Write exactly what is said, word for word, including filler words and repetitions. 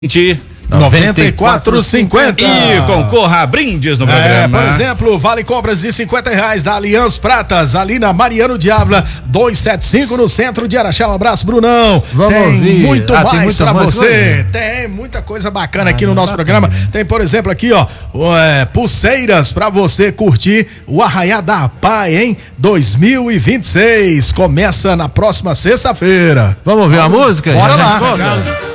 noventa e quatro cinquenta E concorra a brindes no programa. É, por exemplo, vale compras de cinquenta reais da Aliança Pratas, ali na Mariano de Ávila, duzentos e setenta e cinco, no centro de Araxá. Um abraço, Brunão. Vamos tem ouvir. muito Ah, mais tem muita pra mais você. coisa? Tem muita coisa bacana Ah, aqui no não nosso bacana, programa. né? Tem, por exemplo, aqui, ó, é, pulseiras pra você curtir o Arraiá da Pai, hein? dois mil e vinte e seis. Começa na próxima sexta-feira. Vamos ver a música? Bora Já lá. responda.